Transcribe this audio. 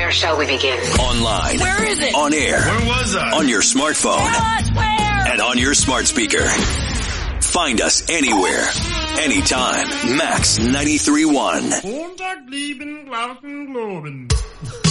Where shall we begin? Online. Where is it? On air. Where was I? On your smartphone. Tell us where! And on your smart speaker. Find us anywhere. Anytime. Max 93.1. Montag, lieben, glauben, globen.